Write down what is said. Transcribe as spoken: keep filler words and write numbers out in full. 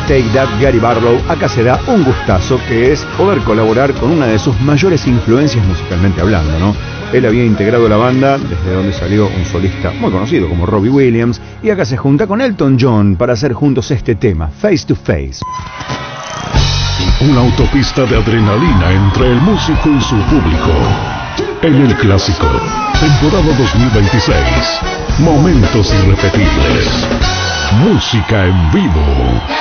Take That Gary Barlow, acá se da un gustazo que es poder colaborar con una de sus mayores influencias musicalmente hablando, ¿no? Él había integrado la banda, desde donde salió un solista muy conocido como Robbie Williams, y acá se junta con Elton John para hacer juntos este tema, Face to Face. Una autopista de adrenalina entre el músico y su público. En el Clásico, temporada dos mil veintiséis. Momentos irrepetibles. Música en vivo.